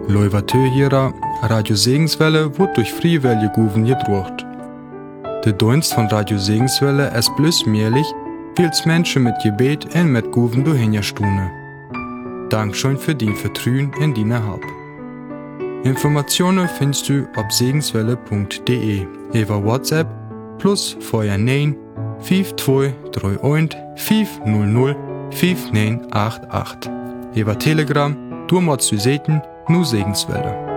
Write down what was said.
Leuvatö Radio Segenswelle wird durch Freiwillige Guven gedruckt. Der Dienst von Radio Segenswelle ist bloß möglich, weil es Menschen mit Gebet und mit Guven durchhinstune. Dankeschön für dein Vertrauen in deine Hab. Informationen findest du auf segenswelle.de über WhatsApp plus vorher 9 5231 500 5988. Über Telegram, du machst du Seiten, nur Segenswelle.